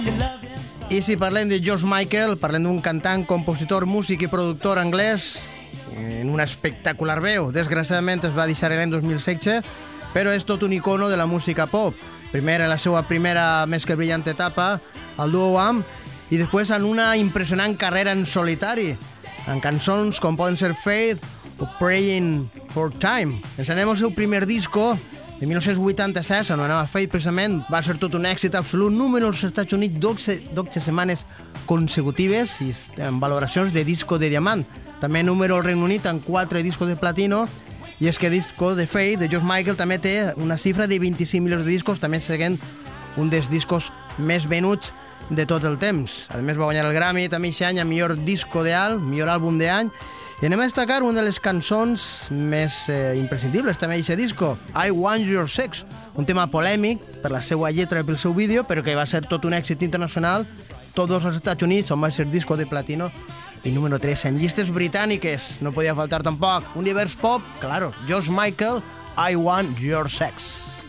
I si parlem de George Michael, parlem d'un cantant, compositor, músic i productor anglès en una espectacular veu. Desgraciadament es va deixar l'any 2016, però és tot un icono de la música pop. Primer en la seva primera més que brillant etapa, al duo Wham, i després en una impressionant carrera en solitari, en cançons com poden ser Faith o Praying for Time. Ens anem al seu primer disco, de 1986, s'anomenava Faith precisament, va ser tot un èxit absolut, número als Estats Units 12 setmanes consecutives i amb valoracions de disco de diamant. També número al Regne Unit amb 4 discos de platino, i és que disco de Faith, de George Michael, també té una xifra de 25 milions de discos, també seguint un dels discos més venuts de tot el temps. A més va guanyar el Grammy també aquest any a millor disco d'alt, millor àlbum d'any, i anem a destacar una de les cançons més imprescindibles també d'aquest disco, I Want Your Sex, un tema polèmic per la seva lletra i pel seu vídeo, però que va ser tot un èxit internacional, tots als Estats Units, on va ser disco de platino, i número 3 en llistes britàniques, no podia faltar tampoc. Univers pop, claro, George Michael, I Want Your Sex.